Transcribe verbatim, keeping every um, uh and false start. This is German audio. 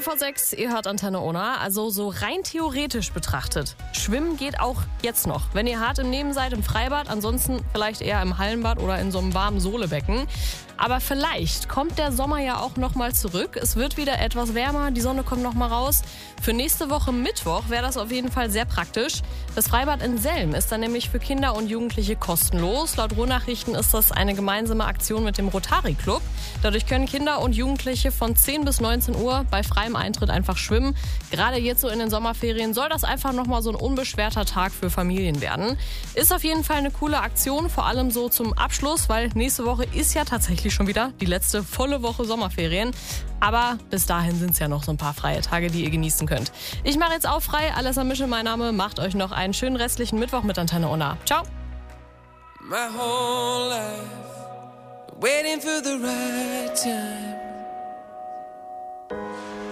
vor sechs, ihr hört Antenne Unna. Also so rein theoretisch betrachtet, Schwimmen geht auch jetzt noch. Wenn ihr hart im Nehmen seid, im Freibad, ansonsten vielleicht eher im Hallenbad oder in so einem warmen Sohlebecken. Aber vielleicht kommt der Sommer ja auch nochmal zurück. Es wird wieder etwas wärmer, die Sonne kommt nochmal raus. Für nächste Woche Mittwoch wäre das auf jeden Fall sehr praktisch. Das Freibad in Selm ist dann nämlich für Kinder und Jugendliche kostenlos. Laut Ruhrnachrichten ist das eine gemeinsame Aktion mit dem Rotary Club. Dadurch können Kinder und Jugendliche von zehn bis neunzehn Uhr bei freiem Eintritt einfach schwimmen. Gerade jetzt so in den Sommerferien soll das einfach nochmal so ein unbeschwerter Tag für Familien werden. Ist auf jeden Fall eine coole Aktion, vor allem so zum Abschluss, weil nächste Woche ist ja tatsächlich schon wieder die letzte volle Woche Sommerferien. Aber bis dahin sind es ja noch so ein paar freie Tage, die ihr genießen könnt. Ich mache jetzt auch frei. Alessa Mische, mein Name. Macht euch noch einen schönen restlichen Mittwoch mit Antenne Unna. Ciao. My whole life, waiting for the right time.